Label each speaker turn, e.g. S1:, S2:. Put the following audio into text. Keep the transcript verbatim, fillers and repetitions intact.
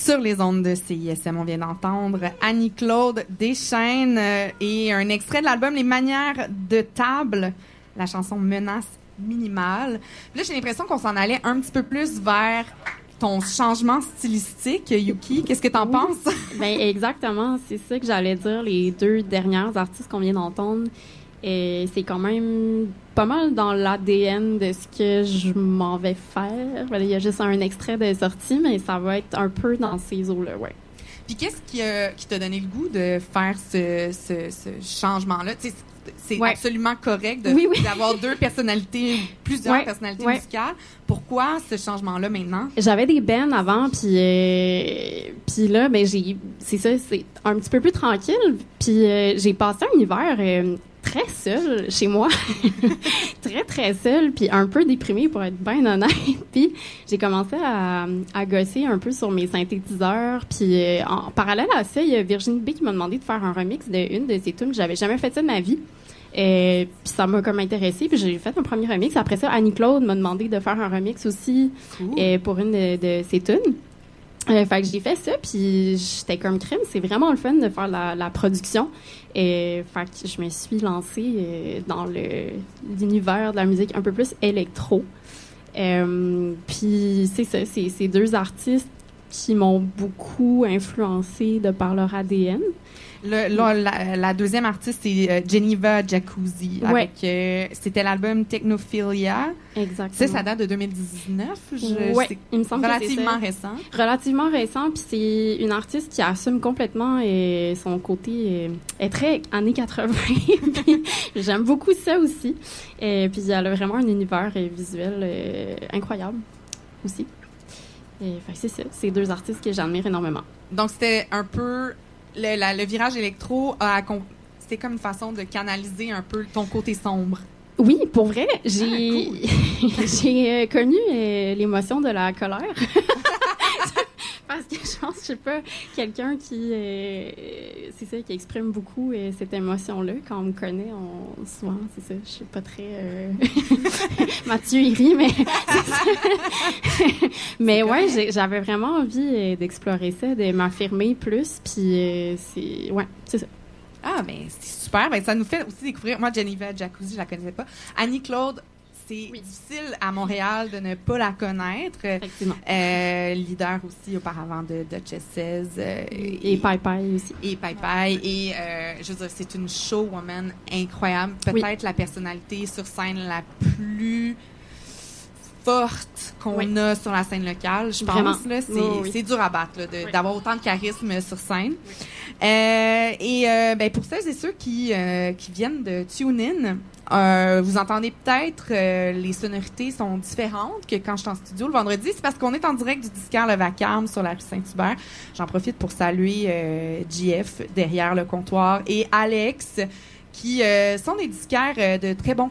S1: Sur les ondes de C I S M, on vient d'entendre Annie-Claude Deschênes euh, et un extrait de l'album Les Manières de table, la chanson Menace minimale. Puis là, j'ai l'impression qu'on s'en allait un petit peu plus vers ton changement stylistique, Yuki. Qu'est-ce que t'en
S2: oui.
S1: penses?
S2: Ben exactement, c'est ça que j'allais dire. Les deux dernières artistes qu'on vient d'entendre, et c'est quand même pas mal dans l'A D N de ce que je m'en vais faire. Il y a juste un extrait de sortie, mais ça va être un peu dans ces eaux-là, ouais.
S1: Puis qu'est-ce qui, euh, qui t'a donné le goût de faire ce, ce, ce changement-là? Tu sais, c'est
S2: ouais.
S1: absolument correct de,
S2: oui, oui.
S1: d'avoir deux personnalités, plusieurs
S2: ouais.
S1: personnalités
S2: ouais.
S1: musicales. Pourquoi ce changement-là maintenant?
S2: J'avais des bands avant, puis euh, puis là, ben j'ai, c'est ça, c'est un petit peu plus tranquille. Puis euh, j'ai passé un hiver euh, très seul chez moi, très très seul, puis un peu déprimée pour être bien honnête. Puis j'ai commencé à, à gosser un peu sur mes synthétiseurs. Puis euh, en parallèle à ça, il y a Virginie B qui m'a demandé de faire un remix d'une de ses tunes. J'avais jamais fait ça de ma vie. Et puis ça m'a comme intéressée, puis j'ai fait un premier remix. Après ça, Annie-Claude m'a demandé de faire un remix aussi euh, pour une de, de ses tunes. Euh, fait que j'ai fait ça, puis j'étais comme crème. C'est vraiment le fun de faire la, la production. Et fait que je me suis lancée euh, dans le l'univers de la musique un peu plus électro. Euh, puis c'est ça, c'est ces deux artistes qui m'ont beaucoup influencée de par leur A D N.
S1: Le, là, la, la deuxième artiste, c'est euh, Geneva Jacuzzi.
S2: Ouais.
S1: Avec, euh, c'était l'album Technophilia.
S2: Exactement.
S1: Ça, ça date de deux mille dix-neuf. Je,
S2: ouais,
S1: c'est
S2: il me semble
S1: relativement
S2: que c'est
S1: récent.
S2: Relativement récent, puis c'est une artiste qui assume complètement et son côté euh, est très années quatre-vingts. Puis j'aime beaucoup ça aussi. Et puis elle a vraiment un univers euh, visuel euh, incroyable aussi. Et fait, c'est ça, c'est deux artistes que j'admire énormément.
S1: Donc c'était un peu le, la, le virage électro a c'était comme une façon de canaliser un peu ton côté sombre.
S2: Oui, pour vrai, j'ai
S1: ah, cool.
S2: j'ai euh, connu euh, l'émotion de la colère. Parce que je pense, je sais pas, quelqu'un qui, euh, c'est ça, qui exprime beaucoup euh, cette émotion-là. Quand on me connaît, on, souvent, c'est ça, je suis pas très... Euh... Mathieu, il rit, mais... mais ouais, j'ai, j'avais vraiment envie euh, d'explorer ça, de m'affirmer plus, puis euh, c'est... Ouais, c'est ça.
S1: Ah, ben c'est super. Ben, ça nous fait aussi découvrir... Moi, Geneva Jacuzzi, je la connaissais pas. Annie-Claude, c'est oui. difficile à Montréal de ne pas la connaître.
S2: Effectivement.
S1: Euh, leader aussi auparavant de Duchesses. Euh,
S2: et, et Pai Pai aussi.
S1: Et Pai Pai. Et euh, je veux dire, c'est une showwoman incroyable. Peut-être oui. la personnalité sur scène la plus forte qu'on oui. a sur la scène locale, je
S2: Vraiment.
S1: pense. Là, c'est,
S2: oh, oui.
S1: c'est dur à battre là, de,
S2: oui.
S1: d'avoir autant de charisme sur scène. Oui. Euh, et euh, ben, pour celles et ceux qui, euh, qui viennent de TuneIn, euh, vous entendez peut-être euh, les sonorités sont différentes que quand je suis en studio le vendredi. C'est parce qu'on est en direct du disquaire Le Vacarme sur la rue Saint-Hubert. J'en profite pour saluer euh, J F derrière le comptoir et Alex qui euh, sont des disquaires euh, de très bon